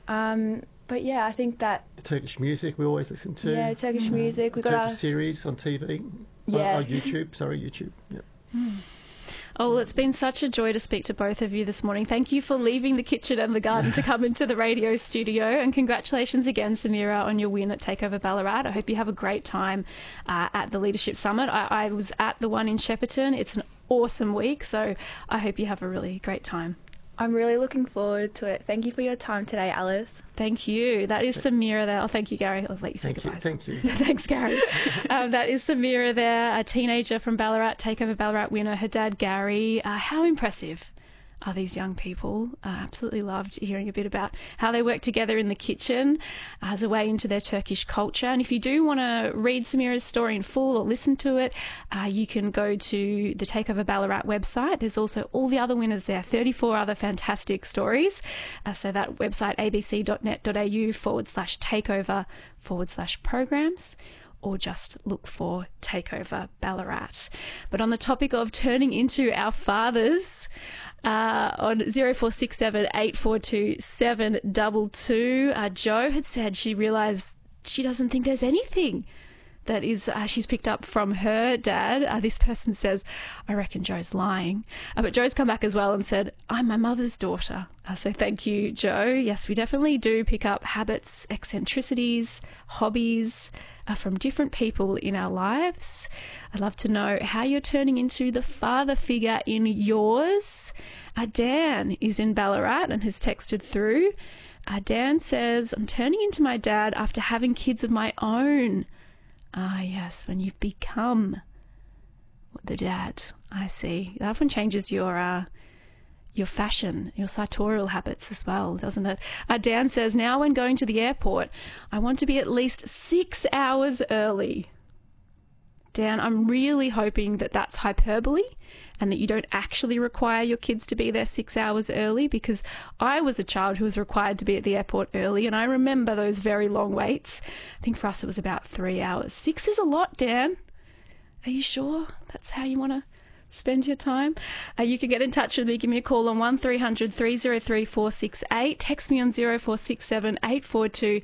But yeah, I think that... The Turkish music we always listen to. Yeah, Turkish music. We've got Turkish series on TV. Yeah. YouTube. Yep. Oh, well, it's been such a joy to speak to both of you this morning. Thank you for leaving the kitchen and the garden to come into the radio studio. And congratulations again, Samira, on your win at Takeover Ballarat. I hope you have a great time at the Leadership Summit. I was at the one in Shepparton. It's an awesome week, so I hope you have a really great time. I'm really looking forward to it. Thank you for your time today, Alice. Thank you. That is Samira there. Oh, thank you, Gary. I'll let you say goodbye. Thank you. Thanks, Gary. That is Samira there, a teenager from Ballarat, Takeover Ballarat winner. Her dad, Gary. How impressive are these young people? Absolutely loved hearing a bit about how they work together in the kitchen as a way into their Turkish culture. And if you do want to read Samira's story in full or listen to it, you can go to the Takeover Ballarat website. There's also all the other winners there, 34 other fantastic stories. So that website, abc.net.au/takeover/programs. Or just look for Takeover Ballarat. But on the topic of turning into our fathers, on 0467 842 722, Jo had said she realised she doesn't think there's anything that is she's picked up from her dad. This person says, I reckon Jo's lying. But Jo's come back as well and said, I'm my mother's daughter. So thank you, Jo. Yes, we definitely do pick up habits, eccentricities, hobbies from different people in our lives. I'd love to know how you're turning into the father figure in yours. Dan is in Ballarat and has texted through. Dan says, I'm turning into my dad after having kids of my own. Yes, when you've become the dad. I see. That often changes your fashion, your sartorial habits as well, doesn't it? Dan says, now when going to the airport, I want to be at least 6 hours early. Dan, I'm really hoping that that's hyperbole and that you don't actually require your kids to be there 6 hours early, because I was a child who was required to be at the airport early, and I remember those very long waits. I think for us it was about 3 hours. 6 is a lot, Dan. Are you sure that's how you want to spend your time? You can get in touch with me. Give me a call on 1300 303 468. Text me on 0467 842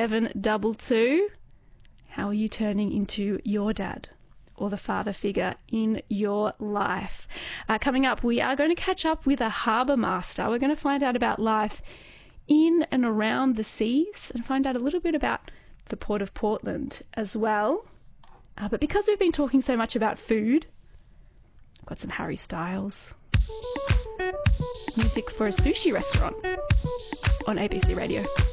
722. How are you turning into your dad or the father figure in your life? Coming up, we are going to catch up with a harbour master. We're going to find out about life in and around the seas and find out a little bit about the Port of Portland as well. But because we've been talking so much about food, I've got some Harry Styles. Music for a sushi restaurant on ABC Radio.